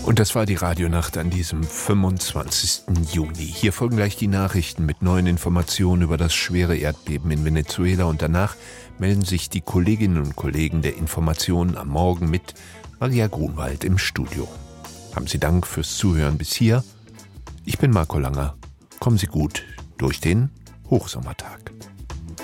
Und das war die Radionacht an diesem 25. Juni. Hier folgen gleich die Nachrichten mit neuen Informationen über das schwere Erdbeben in Venezuela. Und danach melden sich die Kolleginnen und Kollegen der Informationen am Morgen mit Maria Grunwald im Studio. Haben Sie Dank fürs Zuhören bis hier. Ich bin Marco Langer. Kommen Sie gut durch den Hochsommertag.